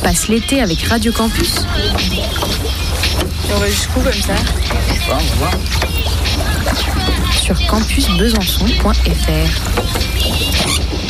passe l'été avec Radio Campus? Et on va jusqu'où comme ça? On va voir. Sur campusbesançon.fr.